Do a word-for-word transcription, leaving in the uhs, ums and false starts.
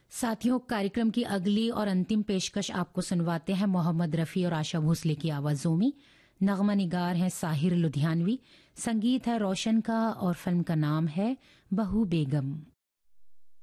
साथियों, कार्यक्रम की अगली और अंतिम पेशकश आपको सुनवाते हैं मोहम्मद रफ़ी और आशा भोसले की आवाज़ों में। नगमा निगार हैं साहिर लुधियानवी, संगीत है रोशन का और फिल्म का नाम है बहू बेगम।